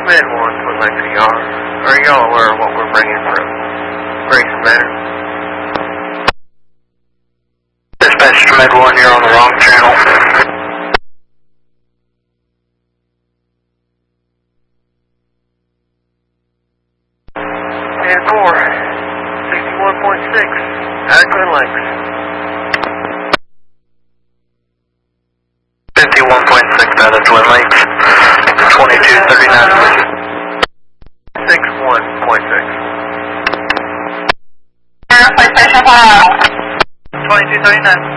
Med 1, Twin Lakes, are y'all aware of what we're bringing from Grayson Manor? Dispatch to Med 1, you're on the wrong channel. And 4, 61.6, out of Twin Lakes. 51.6 out of Twin Lakes. 2239. 61.6. 2239.